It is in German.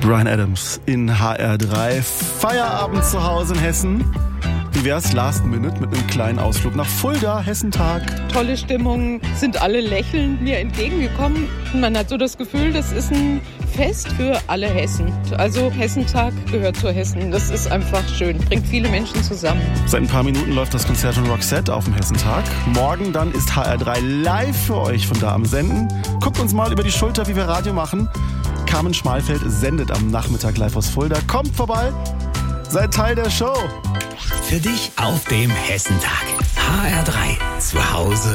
Bryan Adams in HR3. Feierabend zu Hause in Hessen. Wie wär's Last Minute mit einem kleinen Ausflug nach Fulda, Hessentag? Tolle Stimmung, sind alle lächelnd mir entgegengekommen. Man hat so das Gefühl, das ist ein Fest für alle Hessen. Also Hessentag gehört zu Hessen. Das ist einfach schön, bringt viele Menschen zusammen. Seit ein paar Minuten läuft das Konzert von Roxette auf dem Hessentag. Morgen dann ist HR3 live für euch von da am Senden. Guckt uns mal über die Schulter, wie wir Radio machen. Carmen Schmalfeld sendet am Nachmittag live aus Fulda. Kommt vorbei, seid Teil der Show. Für dich auf dem Hessentag. HR3 zu Hause.